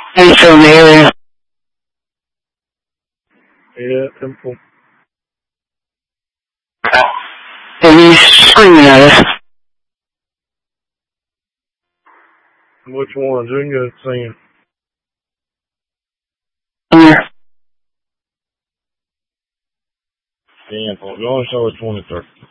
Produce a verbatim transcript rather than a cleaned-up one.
He's from the area. Yeah, Temple. And he's screaming at us. Which ones? We can go see him. Here. Temple. You only saw the twenty-third.